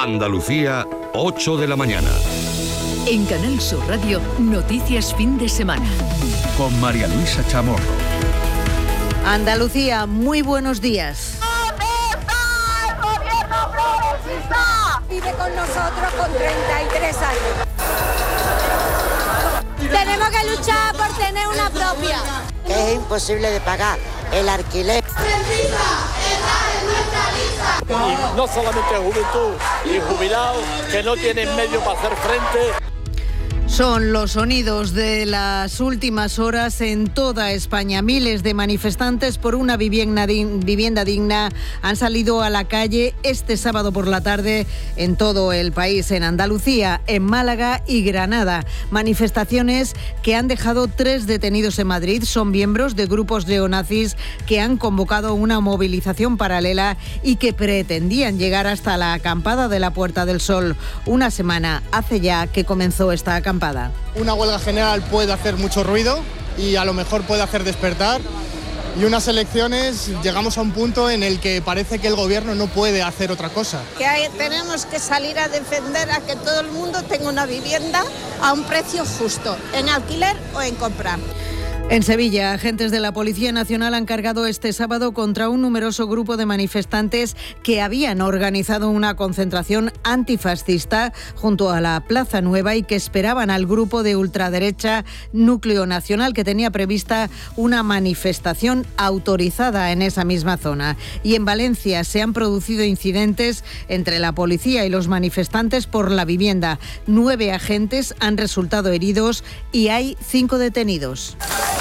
Andalucía, 8 de la mañana. En Canal Sur Radio, Noticias Fin de Semana. Con María Luisa Chamorro. Andalucía, muy buenos días. ¿Dónde está el gobierno progresista? Vive con nosotros con 33 años. Tenemos que luchar por tener una propia. Es imposible de pagar el alquiler. Y no solamente juventud y jubilados que no tienen medio para hacer frente. Son los sonidos de las últimas horas en toda España. Miles de manifestantes por una vivienda digna han salido a la calle este sábado por la tarde en todo el país, en Andalucía, en Málaga y Granada. Manifestaciones que han dejado 3 detenidos en Madrid. Son miembros de grupos neonazis que han convocado una movilización paralela y que pretendían llegar hasta la acampada de la Puerta del Sol. Una semana hace ya que comenzó esta acampada. Una huelga general puede hacer mucho ruido y a lo mejor puede hacer despertar, y unas elecciones llegamos a un punto en el que parece que el gobierno no puede hacer otra cosa. Tenemos que salir a defender a que todo el mundo tenga una vivienda a un precio justo, en alquiler o en compra. En Sevilla, agentes de la Policía Nacional han cargado este sábado contra un numeroso grupo de manifestantes que habían organizado una concentración antifascista junto a la Plaza Nueva y que esperaban al grupo de ultraderecha Núcleo Nacional, que tenía prevista una manifestación autorizada en esa misma zona. Y en Valencia se han producido incidentes entre la policía y los manifestantes por la vivienda. 9 agentes han resultado heridos y hay 5 detenidos.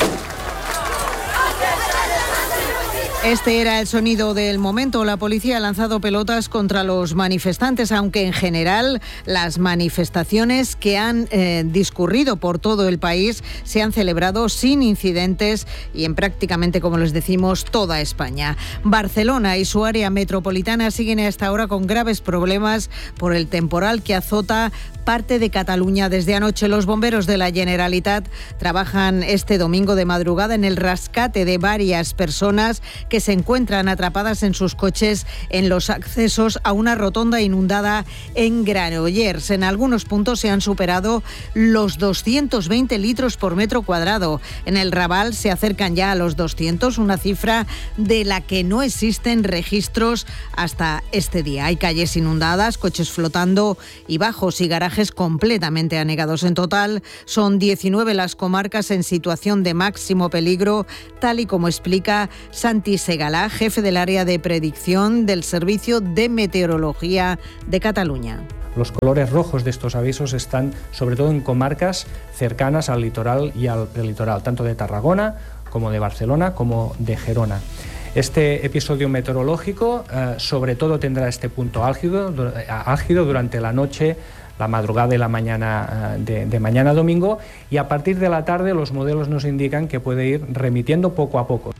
Este era el sonido del momento. La policía ha lanzado pelotas contra los manifestantes, aunque en general las manifestaciones que han discurrido por todo el país se han celebrado sin incidentes y en prácticamente, como les decimos, toda España. Barcelona y su área metropolitana siguen a esta hora con graves problemas por el temporal que azota parte de Cataluña. Desde anoche los bomberos de la Generalitat trabajan este domingo de madrugada en el rescate de varias personas que se encuentran atrapadas en sus coches en los accesos a una rotonda inundada en Granollers. En algunos puntos se han superado los 220 litros por metro cuadrado. En el Raval se acercan ya a los 200, una cifra de la que no existen registros hasta este día. Hay calles inundadas, coches flotando y bajos y garajes completamente anegados. En total son 19 las comarcas en situación de máximo peligro, tal y como explica Santi Segalá, jefe del área de predicción del Servicio de Meteorología de Cataluña. Los colores rojos de estos avisos están sobre todo en comarcas cercanas al litoral y al prelitoral, tanto de Tarragona como de Barcelona como de Gerona. Este episodio meteorológico sobre todo tendrá este punto álgido durante la noche, la madrugada y la mañana de mañana domingo, y a partir de la tarde los modelos nos indican que puede ir remitiendo poco a poco.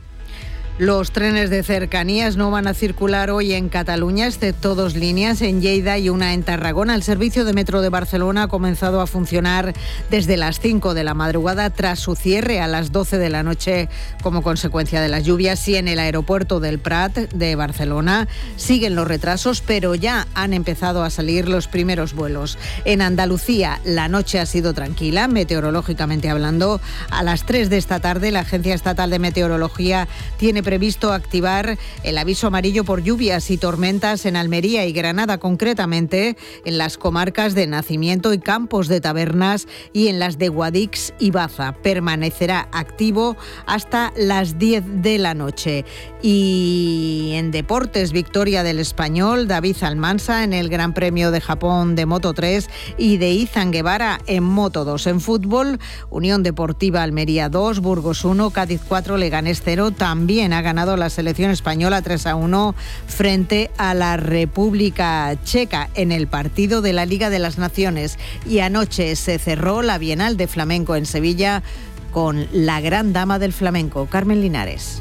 Los trenes de cercanías no van a circular hoy en Cataluña, excepto 2 líneas en Lleida y una en Tarragona. El servicio de metro de Barcelona ha comenzado a funcionar desde las 5 de la madrugada tras su cierre a las 12 de la noche como consecuencia de las lluvias. Y en el aeropuerto del Prat de Barcelona siguen los retrasos, pero ya han empezado a salir los primeros vuelos. En Andalucía la noche ha sido tranquila, meteorológicamente hablando. A las 3 de esta tarde la Agencia Estatal de Meteorología tiene previsto activar el aviso amarillo por lluvias y tormentas en Almería y Granada, concretamente en las comarcas de Nacimiento y Campos de Tabernas y en las de Guadix y Baza. Permanecerá activo hasta las 10 de la noche. Y en deportes, victoria del español David Almansa en el Gran Premio de Japón de Moto 3 y de Izan Guevara en Moto 2. En fútbol, Unión Deportiva Almería 2, Burgos 1, Cádiz 4, Leganés 0. También ha ganado la selección española 3-1 frente a la República Checa en el partido de la Liga de las Naciones. Y anoche se cerró la Bienal de Flamenco en Sevilla con la gran dama del flamenco, Carmen Linares.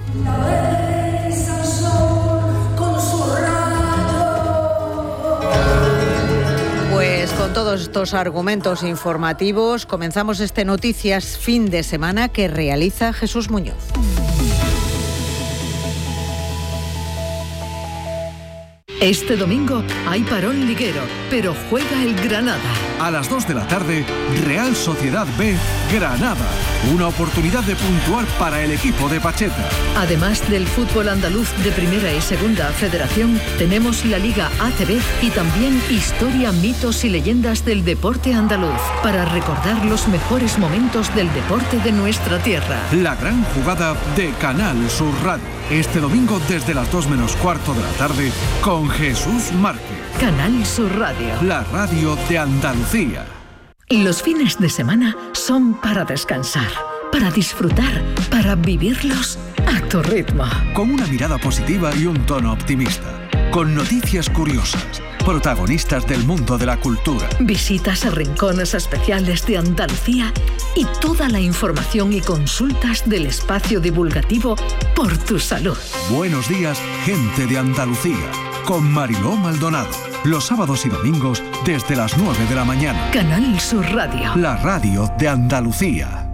Pues con todos estos argumentos informativos comenzamos este Noticias Fin de Semana que realiza Jesús Muñoz. Este domingo hay parón liguero, pero juega el Granada. A las 2 de la tarde, Real Sociedad B, Granada. Una oportunidad de puntuar para el equipo de Pacheta. Además del fútbol andaluz de Primera y Segunda Federación, tenemos la Liga ACB y también historia, mitos y leyendas del deporte andaluz, para recordar los mejores momentos del deporte de nuestra tierra. La gran jugada de Canal Sur Radio. Este domingo desde las 2 menos cuarto de la tarde con Jesús Márquez. Canal Sur Radio. La radio de Andalucía. Los fines de semana son para descansar, para disfrutar, para vivirlos a tu ritmo. Con una mirada positiva y un tono optimista. Con noticias curiosas. Protagonistas del mundo de la cultura. Visitas a rincones especiales de Andalucía y toda la información y consultas del espacio divulgativo Por tu Salud. Buenos días, gente de Andalucía. Con Mariló Maldonado. Los sábados y domingos desde las 9 de la mañana. Canal Sur Radio. La radio de Andalucía.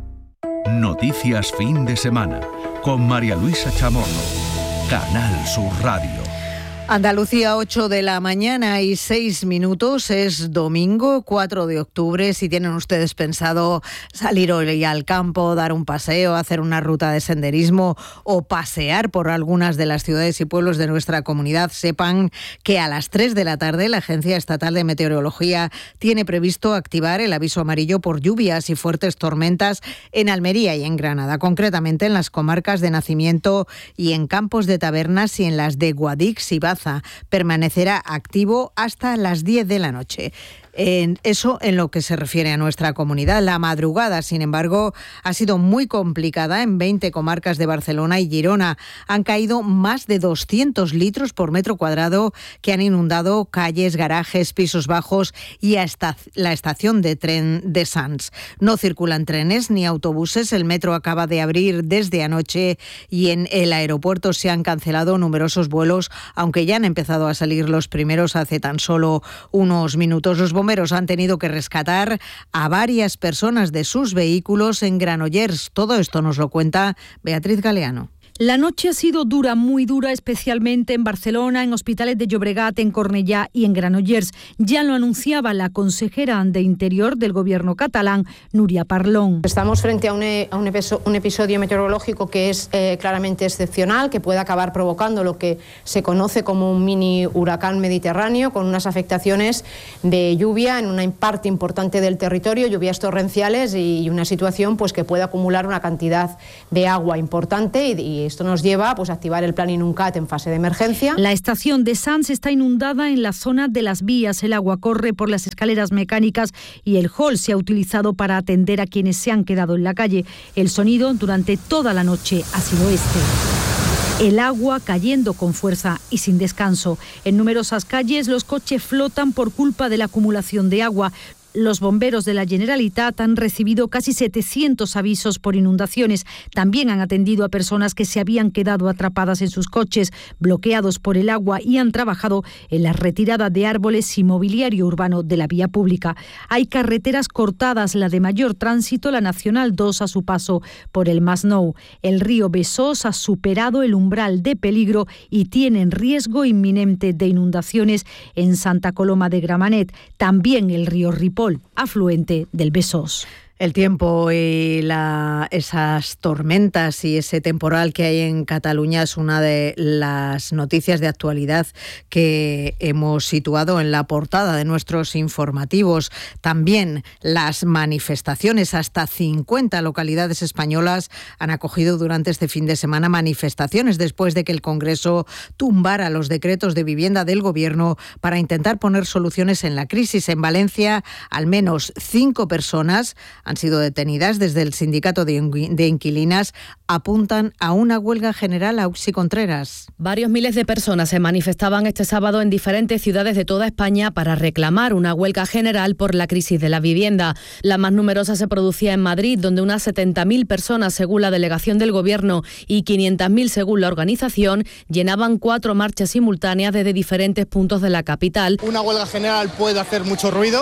Noticias fin de semana. Con María Luisa Chamorro. Canal Sur Radio. Andalucía, 8 de la mañana y 6 minutos, es domingo 4 de octubre. Si tienen ustedes pensado salir hoy al campo, dar un paseo, hacer una ruta de senderismo o pasear por algunas de las ciudades y pueblos de nuestra comunidad, sepan que a las 3 de la tarde la Agencia Estatal de Meteorología tiene previsto activar el aviso amarillo por lluvias y fuertes tormentas en Almería y en Granada, concretamente en las comarcas de Nacimiento y en Campos de Tabernas y en las de Guadix y Baza. Permanecerá activo hasta las 10 de la noche. Eso en lo que se refiere a nuestra comunidad. La madrugada, sin embargo, ha sido muy complicada en 20 comarcas de Barcelona y Girona. Han caído más de 200 litros por metro cuadrado que han inundado calles, garajes, pisos bajos y hasta la estación de tren de Sants. No circulan trenes ni autobuses. El metro acaba de abrir desde anoche y en el aeropuerto se han cancelado numerosos vuelos, aunque ya han empezado a salir los primeros hace tan solo unos minutos. Los bomberos han tenido que rescatar a varias personas de sus vehículos en Granollers. Todo esto nos lo cuenta Beatriz Galeano. La noche ha sido dura, muy dura, especialmente en Barcelona, en Hospitalet de Llobregat, en Cornellá y en Granollers. Ya lo anunciaba la consejera de Interior del Gobierno catalán, Núria Parlon. Estamos frente a un episodio meteorológico que es claramente excepcional, que puede acabar provocando lo que se conoce como un mini huracán mediterráneo, con unas afectaciones de lluvia en una parte importante del territorio, lluvias torrenciales y una situación pues que puede acumular una cantidad de agua importante y esto nos lleva pues, a activar el plan Inuncat en fase de emergencia. La estación de Sants está inundada en la zona de las vías. El agua corre por las escaleras mecánicas y el hall se ha utilizado para atender a quienes se han quedado en la calle. El sonido durante toda la noche ha sido este. El agua cayendo con fuerza y sin descanso. En numerosas calles los coches flotan por culpa de la acumulación de agua. Los bomberos de la Generalitat han recibido casi 700 avisos por inundaciones. También han atendido a personas que se habían quedado atrapadas en sus coches, bloqueados por el agua, y han trabajado en la retirada de árboles y mobiliario urbano de la vía pública. Hay carreteras cortadas, la de mayor tránsito, la Nacional 2 a su paso por el Masnou. El río Besós ha superado el umbral de peligro y tienen riesgo inminente de inundaciones en Santa Coloma de Gramenet. También el río Ripoll, afluente del Besós. El tiempo y esas tormentas y ese temporal que hay en Cataluña es una de las noticias de actualidad que hemos situado en la portada de nuestros informativos. También las manifestaciones. Hasta 50 localidades españolas han acogido durante este fin de semana manifestaciones después de que el Congreso tumbara los decretos de vivienda del Gobierno para intentar poner soluciones en la crisis. En Valencia, al menos 5 personas han sido detenidas. Desde el sindicato de inquilinas apuntan a una huelga general. Auxi Contreras. Varios miles de personas se manifestaban este sábado en diferentes ciudades de toda España para reclamar una huelga general por la crisis de la vivienda. La más numerosa se producía en Madrid, donde unas 70.000 personas, según la delegación del Gobierno, y 500.000 según la organización, llenaban 4 marchas simultáneas desde diferentes puntos de la capital. Una huelga general puede hacer mucho ruido.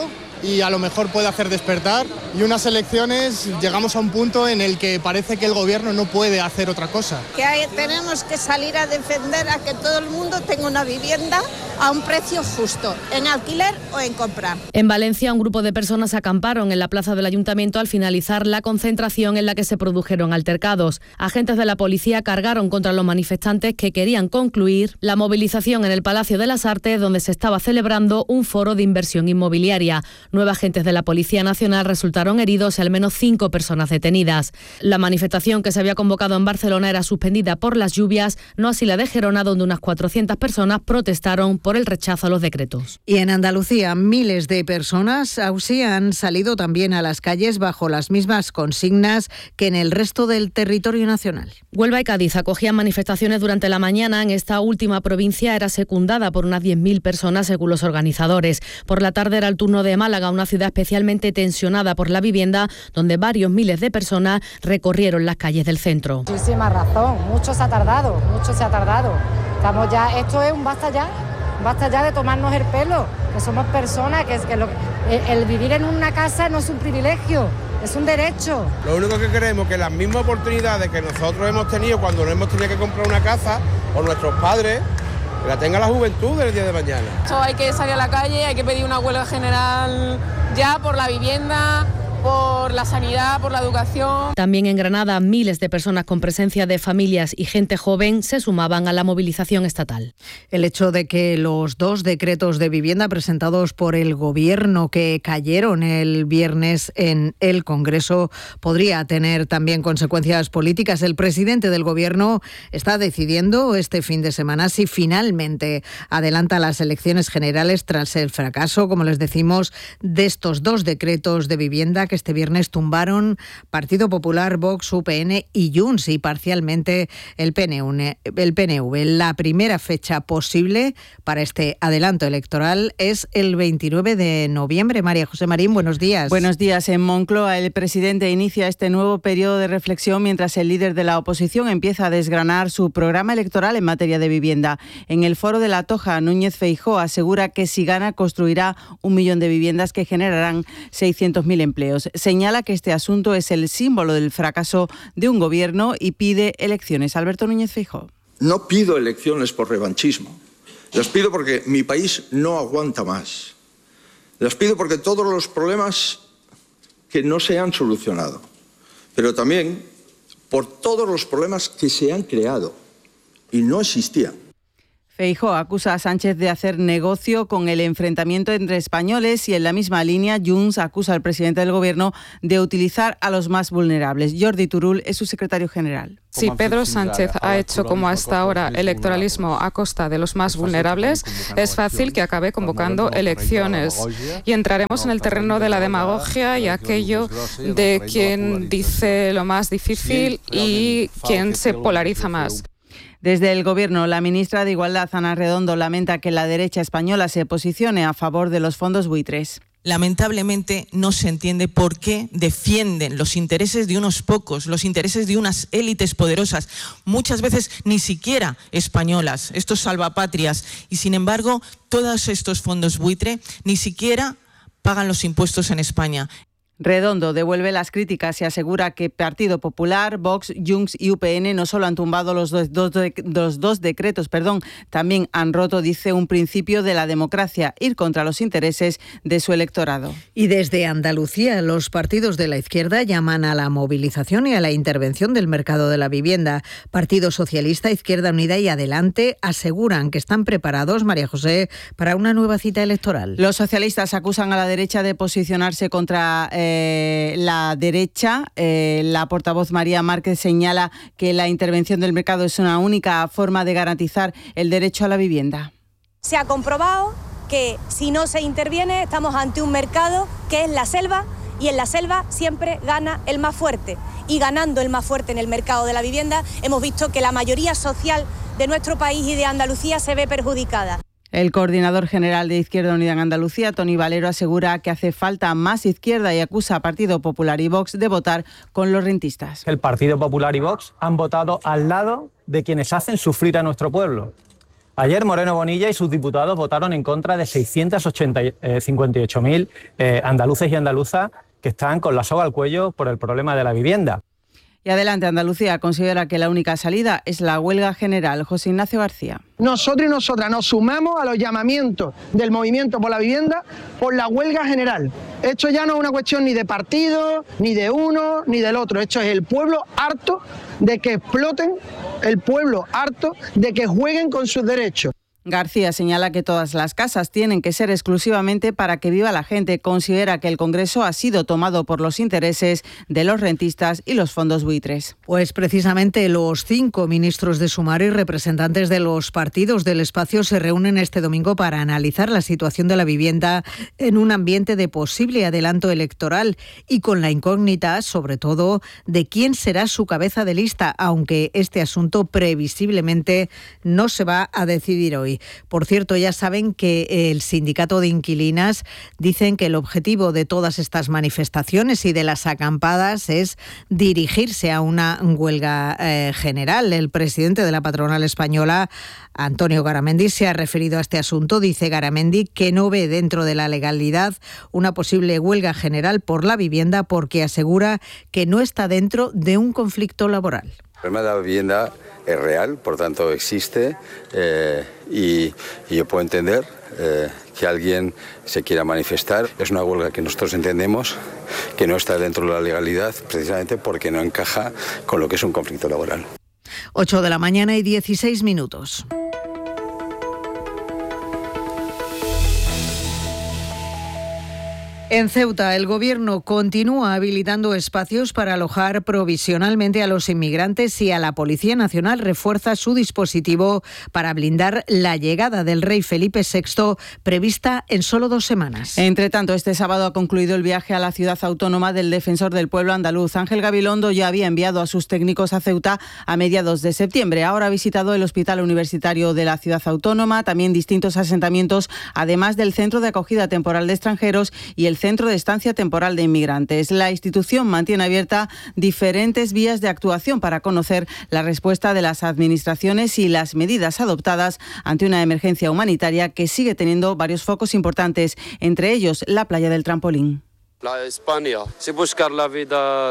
y a lo mejor puede hacer despertar. Y unas elecciones llegamos a un punto en el que parece que el gobierno no puede hacer otra cosa. Tenemos que salir a defender a que todo el mundo tenga una vivienda a un precio justo, en alquiler o en comprar. En Valencia, un grupo de personas acamparon en la plaza del Ayuntamiento al finalizar la concentración en la que se produjeron altercados. Agentes de la policía cargaron contra los manifestantes que querían concluir la movilización en el Palacio de las Artes, donde se estaba celebrando un foro de inversión inmobiliaria. 9 agentes de la Policía Nacional resultaron heridos y al menos 5 personas detenidas. La manifestación que se había convocado en Barcelona era suspendida por las lluvias, no así la de Gerona, donde unas 400 personas protestaron por el rechazo a los decretos. Y en Andalucía, miles de personas han salido también a las calles bajo las mismas consignas que en el resto del territorio nacional. Huelva y Cádiz acogían manifestaciones durante la mañana. En esta última provincia era secundada por unas 10.000 personas según los organizadores. Por la tarde era el turno de Málaga, una ciudad especialmente tensionada por la vivienda, donde varios miles de personas recorrieron las calles del centro. Muchísima razón, mucho se ha tardado. Estamos ya, esto es un basta ya de tomarnos el pelo, que somos personas, el vivir en una casa no es un privilegio, es un derecho. Lo único que queremos es que las mismas oportunidades que nosotros hemos tenido cuando no hemos tenido que comprar una casa, o nuestros padres, que la tenga la juventud del día de mañana. Hay que salir a la calle, hay que pedir una huelga general ya por la vivienda, por la sanidad, por la educación. También en Granada, miles de personas con presencia de familias y gente joven se sumaban a la movilización estatal. El hecho de que los 2 decretos de vivienda presentados por el Gobierno que cayeron el viernes en el Congreso podría tener también consecuencias políticas. El presidente del Gobierno está decidiendo este fin de semana si finalmente adelanta las elecciones generales tras el fracaso, como les decimos, de estos 2 decretos de vivienda que este viernes tumbaron Partido Popular, Vox, UPN y Junts y parcialmente el PNV. La primera fecha posible para este adelanto electoral es el 29 de noviembre. María José Marín, buenos días. Buenos días. En Moncloa, el presidente inicia este nuevo periodo de reflexión mientras el líder de la oposición empieza a desgranar su programa electoral en materia de vivienda. En el Foro de la Toja, Núñez Feijóo asegura que si gana construirá 1 millón de viviendas que generarán 600.000 empleos. Señala que este asunto es el símbolo del fracaso de un gobierno y pide elecciones. Alberto Núñez Feijóo. No pido elecciones por revanchismo. Las pido porque mi país no aguanta más. Las pido porque todos los problemas que no se han solucionado, pero también por todos los problemas que se han creado y no existían. Feijóo acusa a Sánchez de hacer negocio con el enfrentamiento entre españoles y en la misma línea Junts acusa al presidente del Gobierno de utilizar a los más vulnerables. Jordi Turull es su secretario general. Si Pedro Sánchez ha hecho como hasta ahora electoralismo a costa de los más vulnerables, es fácil que acabe convocando elecciones. Y entraremos en el terreno de la demagogia y aquello de quien dice lo más difícil y quien se polariza más. Desde el Gobierno, la ministra de Igualdad, Ana Redondo, lamenta que la derecha española se posicione a favor de los fondos buitres. Lamentablemente no se entiende por qué defienden los intereses de unos pocos, los intereses de unas élites poderosas, muchas veces ni siquiera españolas, estos salvapatrias, y sin embargo todos estos fondos buitre ni siquiera pagan los impuestos en España. Redondo devuelve las críticas y asegura que Partido Popular, Vox, Junts y UPN no solo han tumbado los dos decretos, también han roto, dice, un principio de la democracia, ir contra los intereses de su electorado. Y desde Andalucía, los partidos de la izquierda llaman a la movilización y a la intervención del mercado de la vivienda. Partido Socialista, Izquierda Unida y Adelante aseguran que están preparados, María José, para una nueva cita electoral. Los socialistas acusan a la derecha de posicionarse contra la derecha. La portavoz María Márquez señala que la intervención del mercado es una única forma de garantizar el derecho a la vivienda. Se ha comprobado que si no se interviene estamos ante un mercado que es la selva y en la selva siempre gana el más fuerte. Y ganando el más fuerte en el mercado de la vivienda hemos visto que la mayoría social de nuestro país y de Andalucía se ve perjudicada. El coordinador general de Izquierda Unida en Andalucía, Tony Valero, asegura que hace falta más izquierda y acusa a Partido Popular y Vox de votar con los rentistas. El Partido Popular y Vox han votado al lado de quienes hacen sufrir a nuestro pueblo. Ayer Moreno Bonilla y sus diputados votaron en contra de 658.000 andaluces y andaluzas que están con la soga al cuello por el problema de la vivienda. Y adelante, Andalucía considera que la única salida es la huelga general. José Ignacio García. Nosotros y nosotras nos sumamos a los llamamientos del movimiento por la vivienda por la huelga general. Esto ya no es una cuestión ni de partido, ni de uno, ni del otro. Esto es el pueblo harto de que exploten, el pueblo harto de que jueguen con sus derechos. García señala que todas las casas tienen que ser exclusivamente para que viva la gente. Considera que el Congreso ha sido tomado por los intereses de los rentistas y los fondos buitres. Pues precisamente los 5 ministros de Sumar y representantes de los partidos del espacio se reúnen este domingo para analizar la situación de la vivienda en un ambiente de posible adelanto electoral y con la incógnita, sobre todo, de quién será su cabeza de lista, aunque este asunto previsiblemente no se va a decidir hoy. Por cierto, ya saben que el sindicato de inquilinas dicen que el objetivo de todas estas manifestaciones y de las acampadas es dirigirse a una huelga general. El presidente de la patronal española, Antonio Garamendi, se ha referido a este asunto. Dice Garamendi que no ve dentro de la legalidad una posible huelga general por la vivienda porque asegura que no está dentro de un conflicto laboral. El problema de la vivienda es real, por tanto existe y yo puedo entender que alguien se quiera manifestar. Es una huelga que nosotros entendemos que no está dentro de la legalidad precisamente porque no encaja con lo que es un conflicto laboral. 8 de la mañana y 16 minutos. En Ceuta, el Gobierno continúa habilitando espacios para alojar provisionalmente a los inmigrantes y a la Policía Nacional refuerza su dispositivo para blindar la llegada del rey Felipe VI prevista en solo 2 semanas. Entre tanto, este sábado ha concluido el viaje a la ciudad autónoma del defensor del pueblo andaluz. Ángel Gabilondo ya había enviado a sus técnicos a Ceuta a mediados de septiembre. Ahora ha visitado el Hospital Universitario de la ciudad autónoma, también distintos asentamientos, además del Centro de Acogida Temporal de Extranjeros y el Centro de Estancia Temporal de Inmigrantes. La institución mantiene abierta diferentes vías de actuación para conocer la respuesta de las administraciones y las medidas adoptadas ante una emergencia humanitaria que sigue teniendo varios focos importantes, entre ellos la playa del Trampolín. La España, si buscar la vida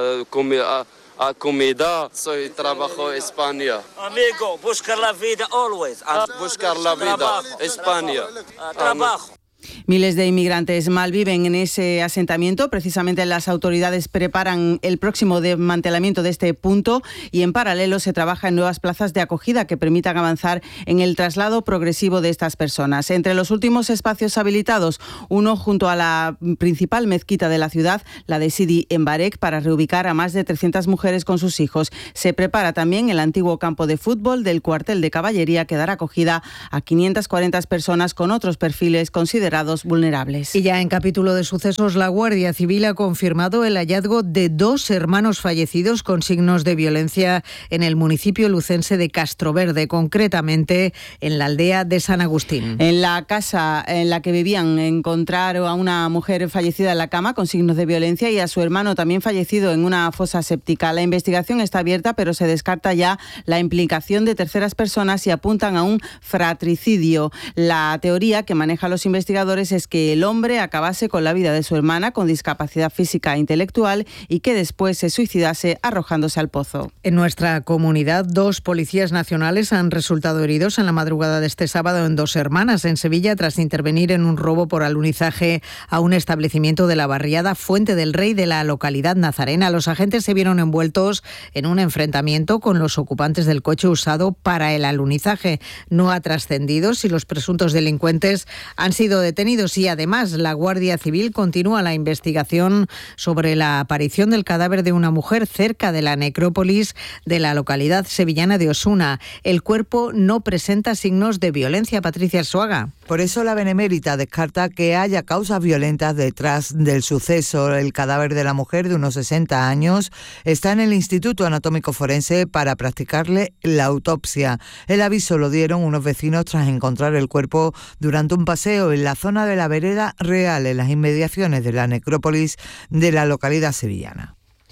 a comida, soy trabajo España. Amigo, buscar la vida always. Buscar la vida, España. Trabajo. Miles de inmigrantes malviven en ese asentamiento. Precisamente las autoridades preparan el próximo desmantelamiento de este punto y en paralelo se trabaja en nuevas plazas de acogida que permitan avanzar en el traslado progresivo de estas personas. Entre los últimos espacios habilitados, uno junto a la principal mezquita de la ciudad, la de Sidi Embarek, para reubicar a más de 300 mujeres con sus hijos. Se prepara también el antiguo campo de fútbol del cuartel de caballería que dará acogida a 540 personas con otros perfiles considerados vulnerables. Y ya en capítulo de sucesos, la Guardia Civil ha confirmado el hallazgo de 2 hermanos fallecidos con signos de violencia en el municipio lucense de Castroverde, concretamente en la aldea de San Agustín. En la casa en la que vivían encontraron a una mujer fallecida en la cama con signos de violencia y a su hermano también fallecido en una fosa séptica. La investigación está abierta, pero se descarta ya la implicación de terceras personas y apuntan a un fratricidio. La teoría que manejan los investigadores es que el hombre acabase con la vida de su hermana con discapacidad física e intelectual y que después se suicidase arrojándose al pozo. En nuestra comunidad, 2 policías nacionales han resultado heridos en la madrugada de este sábado en Dos Hermanas, en Sevilla, tras intervenir en un robo por alunizaje a un establecimiento de la barriada Fuente del Rey de la localidad nazarena. Los agentes se vieron envueltos en un enfrentamiento con los ocupantes del coche usado para el alunizaje. No ha trascendido si los presuntos delincuentes han sido detenidos y además la Guardia Civil continúa la investigación sobre la aparición del cadáver de una mujer cerca de la necrópolis de la localidad sevillana de Osuna. El cuerpo no presenta signos de violencia. Patricia Arzuaga. Por eso la Benemérita descarta que haya causas violentas detrás del suceso. El cadáver de la mujer de unos 60 años está en el Instituto Anatómico Forense para practicarle la autopsia. El aviso lo dieron unos vecinos tras encontrar el cuerpo durante un paseo en la zona de la Vereda Real, en las inmediaciones de la necrópolis de la localidad sevillana.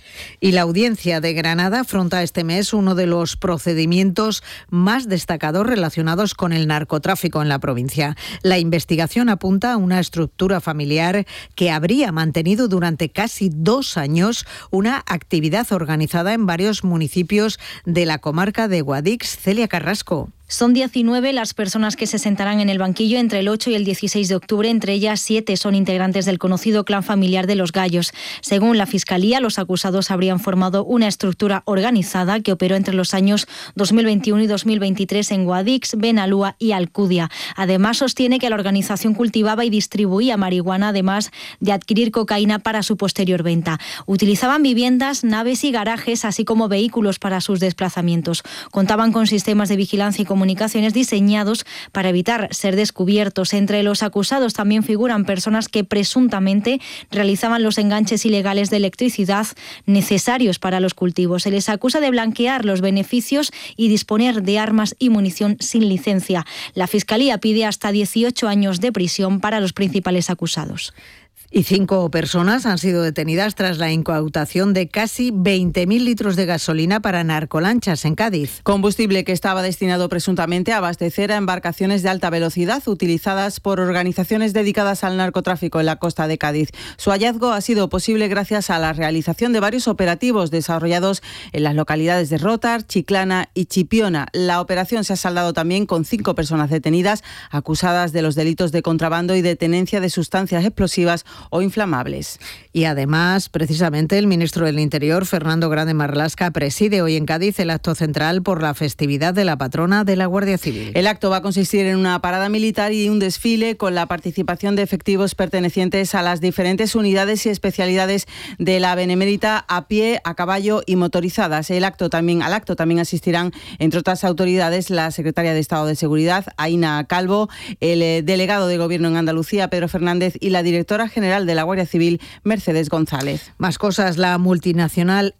Y la Audiencia de Granada afronta este mes uno de los procedimientos más destacados relacionados con el narcotráfico en la provincia. La investigación apunta a una estructura familiar que habría mantenido durante casi 2 años una actividad organizada en varios municipios de la comarca de Guadix. Celia Carrasco. Son 19 las personas que se sentarán en el banquillo entre el 8 y el 16 de octubre. Entre ellas, 7 son integrantes del conocido clan familiar de los Gallos. Según la Fiscalía, los acusados habrían formado una estructura organizada que operó entre los años 2021 y 2023 en Guadix, Benalúa y Alcudia. Además, sostiene que la organización cultivaba y distribuía marihuana, además de adquirir cocaína para su posterior venta. Utilizaban viviendas, naves y garajes, así como vehículos para sus desplazamientos. Contaban con sistemas de vigilancia y comunicaciones diseñados para evitar ser descubiertos. Entre los acusados también figuran personas que presuntamente realizaban los enganches ilegales de electricidad necesarios para los cultivos. Se les acusa de blanquear los beneficios y disponer de armas y munición sin licencia. La Fiscalía pide hasta 18 años de prisión para los principales acusados. Y 5 personas han sido detenidas tras la incautación de casi 20.000 litros de gasolina para narcolanchas en Cádiz. Combustible que estaba destinado presuntamente a abastecer a embarcaciones de alta velocidad utilizadas por organizaciones dedicadas al narcotráfico en la costa de Cádiz. Su hallazgo ha sido posible gracias a la realización de varios operativos desarrollados en las localidades de Rótar, Chiclana y Chipiona. La operación se ha saldado también con 5 personas detenidas acusadas de los delitos de contrabando y de tenencia de sustancias explosivas o inflamables. Y además, precisamente, el ministro del Interior, Fernando Grande Marlaska, preside hoy en Cádiz el acto central por la festividad de la patrona de la Guardia Civil. El acto va a consistir en una parada militar y un desfile con la participación de efectivos pertenecientes a las diferentes unidades y especialidades de la Benemérita a pie, a caballo y motorizadas. Al acto también asistirán, entre otras autoridades, la secretaria de Estado de Seguridad, Aina Calvo, el delegado de Gobierno en Andalucía, Pedro Fernández, y la directora general de la Guardia Civil, Mercedes González. Más cosas. La multinacional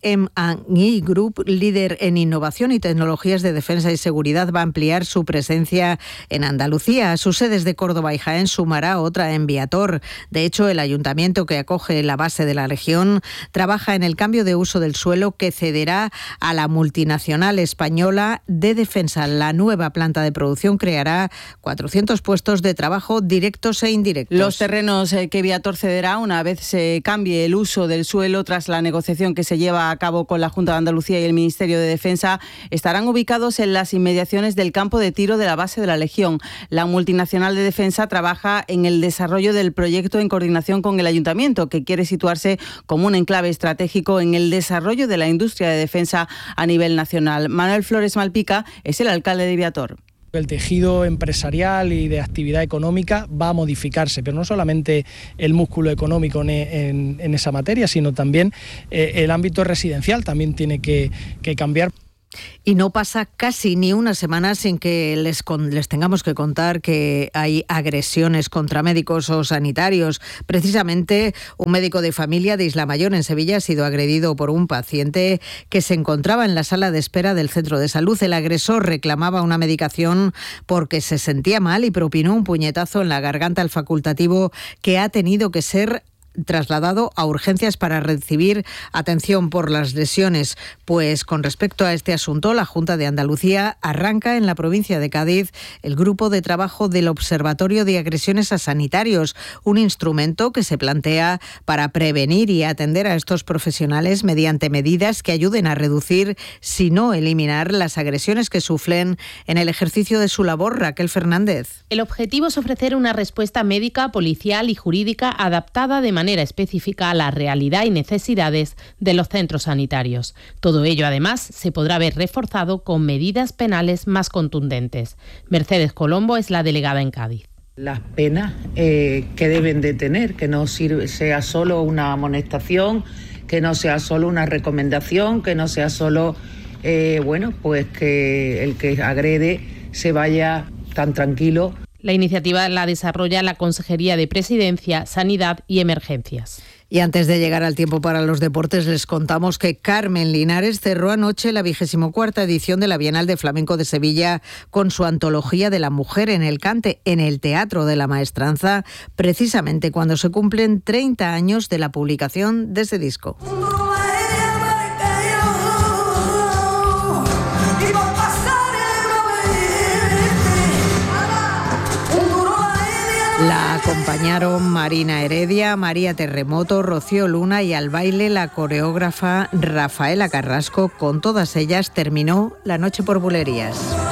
M&E Group, líder en innovación y tecnologías de defensa y seguridad, va a ampliar su presencia en Andalucía. A sus sedes de Córdoba y Jaén sumará otra en Viator. De hecho, el ayuntamiento que acoge la base de la región trabaja en el cambio de uso del suelo que cederá a la multinacional española de defensa. La nueva planta de producción creará 400 puestos de trabajo directos e indirectos. Los terrenos que Viator cederá una vez se cambie el uso del suelo tras la negociación que se lleva a cabo con la Junta de Andalucía y el Ministerio de Defensa estarán ubicados en las inmediaciones del campo de tiro de la base de la Legión. La multinacional de defensa trabaja en el desarrollo del proyecto en coordinación con el Ayuntamiento, que quiere situarse como un enclave estratégico en el desarrollo de la industria de defensa a nivel nacional. Manuel Flores Malpica es el alcalde de Viator. El tejido empresarial y de actividad económica va a modificarse, pero no solamente el músculo económico en esa materia, sino también el ámbito residencial también tiene que cambiar. Y no pasa casi ni una semana sin que les tengamos que contar que hay agresiones contra médicos o sanitarios. Precisamente, un médico de familia de Isla Mayor, en Sevilla, ha sido agredido por un paciente que se encontraba en la sala de espera del centro de salud. El agresor reclamaba una medicación porque se sentía mal y propinó un puñetazo en la garganta al facultativo, que ha tenido que ser trasladado a urgencias para recibir atención por las lesiones. Pues con respecto a este asunto, la Junta de Andalucía arranca en la provincia de Cádiz el grupo de trabajo del Observatorio de Agresiones a Sanitarios, un instrumento que se plantea para prevenir y atender a estos profesionales mediante medidas que ayuden a reducir, si no eliminar, las agresiones que sufren en el ejercicio de su labor. Raquel Fernández. El objetivo es ofrecer una respuesta médica, policial y jurídica adaptada de manera específica a la realidad y necesidades de los centros sanitarios. Todo ello, además, se podrá ver reforzado con medidas penales más contundentes. Mercedes Colombo es la delegada en Cádiz. Las penas que deben de tener, que no sea solo una amonestación, que no sea solo una recomendación, que no sea solo, pues que el que agrede se vaya tan tranquilo. La iniciativa la desarrolla la Consejería de Presidencia, Sanidad y Emergencias. Y antes de llegar al tiempo para los deportes, les contamos que Carmen Linares cerró anoche la 24ª edición de la Bienal de Flamenco de Sevilla con su antología de la mujer en el cante en el Teatro de la Maestranza, precisamente cuando se cumplen 30 años de la publicación de ese disco. La acompañaron Marina Heredia, María Terremoto, Rocío Luna y al baile la coreógrafa Rafaela Carrasco. Con todas ellas terminó la noche por Bulerías.